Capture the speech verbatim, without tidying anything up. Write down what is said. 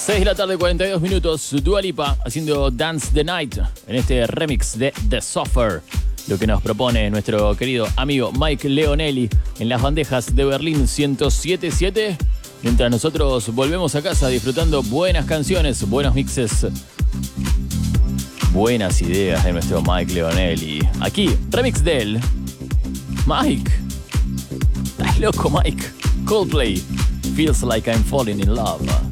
seis de la tarde, cuarenta y dos minutos. Dua Lipa haciendo Dance the Night en este remix de The Suffer. Lo que nos propone nuestro querido amigo Mike Leonelli en las bandejas de Berlín ciento siete punto siete. Mientras nosotros volvemos a casa disfrutando buenas canciones, buenos mixes, buenas ideas de nuestro Mike Leonelli. Aquí, remix de él. Mike. ¿Estás loco, Mike? Coldplay. Feels like I'm falling in love.